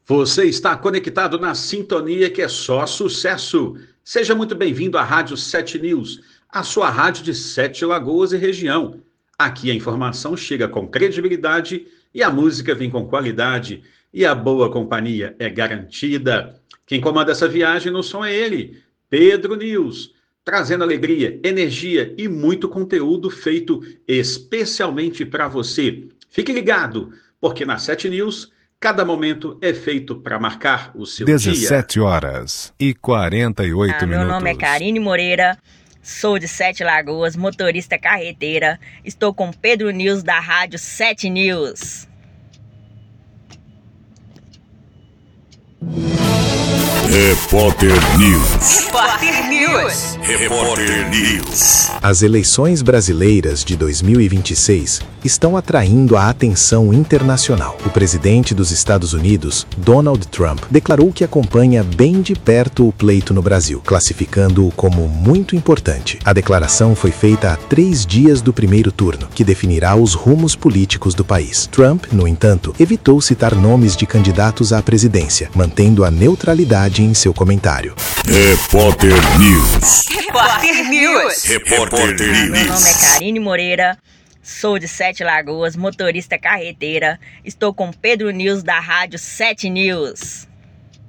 Você está conectado na sintonia que é só sucesso. Seja muito bem-vindo à Rádio 7 News, a sua rádio de Sete Lagoas e região. Aqui a informação chega com credibilidade e a música vem com qualidade e a boa companhia é garantida. Quem comanda essa viagem no som é ele, Pedro News, trazendo alegria, energia e muito conteúdo feito especialmente para você. Fique ligado, porque na 7 News cada momento é feito para marcar o seu 17 horas e 48 minutos. Meu nome é Karine Moreira, sou de Sete Lagoas, motorista carreteira. Estou com Pedro News da Rádio 7 News. Repórter News. Repórter News. Repórter News. As eleições brasileiras de 2026 estão atraindo a atenção internacional. O presidente dos Estados Unidos, Donald Trump, declarou que acompanha bem de perto o pleito no Brasil, classificando-o como muito importante. A declaração foi feita há 3 dias do primeiro turno, que definirá os rumos políticos do país. Trump, no entanto, evitou citar nomes de candidatos à presidência, mantendo a neutralidade em seu comentário. Repórter News. Repórter News. Repórter Meu nome é News. Karine Moreira, sou de Sete Lagoas, motorista carreteira. Estou com Pedro News da Rádio 7 News.